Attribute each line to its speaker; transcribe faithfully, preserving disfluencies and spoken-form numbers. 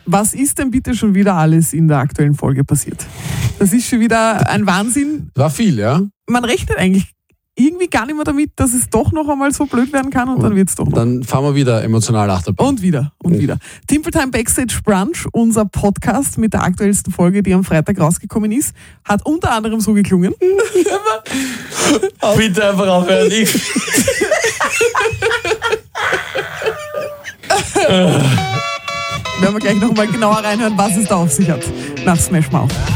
Speaker 1: Was ist denn bitte schon wieder alles in der aktuellen Folge passiert? Das ist schon wieder ein Wahnsinn.
Speaker 2: War viel, ja?
Speaker 1: Man rechnet eigentlich irgendwie gar nicht mehr damit, dass es doch noch einmal so blöd werden kann und, und dann wird es doch noch.
Speaker 2: Dann fahren wir wieder emotional Achterbahn.
Speaker 1: Und wieder, und mhm. wieder. Timpeltime Backstage Brunch, unser Podcast mit der aktuellsten Folge, die am Freitag rausgekommen ist, hat unter anderem so geklungen.
Speaker 2: Bitte einfach aufhören. Ich
Speaker 1: werden wir gleich noch mal genauer reinhören, was es da auf sich hat. Nach Smash Mouth.